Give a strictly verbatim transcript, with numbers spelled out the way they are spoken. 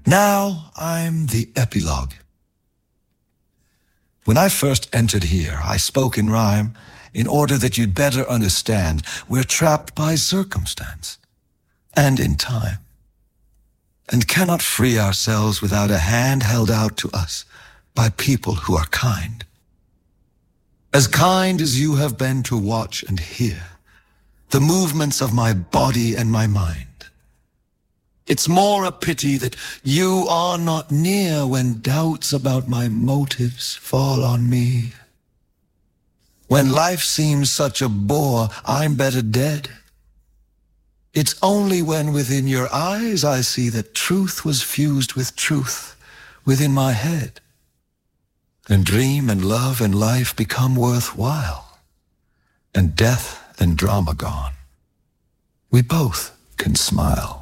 Now I'm the epilogue. When I first entered here, I spoke in rhyme in order that you'd better understand we're trapped by circumstance and in time, and cannot free ourselves without a hand held out to us by people who are kind. As kind as you have been to watch and hear the movements of my body and my mind. It's more a pity that you are not near when doubts about my motives fall on me. When life seems such a bore, I'm better dead. It's only when within your eyes I see that truth was fused with truth within my head, and dream and love and life become worthwhile, and death and drama gone. We both can smile.